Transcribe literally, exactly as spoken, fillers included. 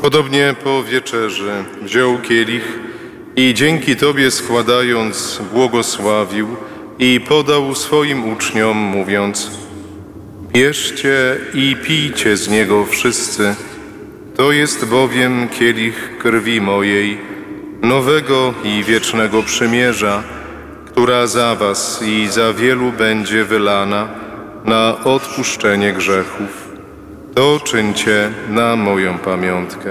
Podobnie po wieczerzy wziął kielich i dzięki Tobie składając błogosławił i podał swoim uczniom, mówiąc: bierzcie i pijcie z niego wszyscy, to jest bowiem kielich krwi mojej, nowego i wiecznego przymierza, która za was i za wielu będzie wylana na odpuszczenie grzechów. To czyńcie na moją pamiątkę.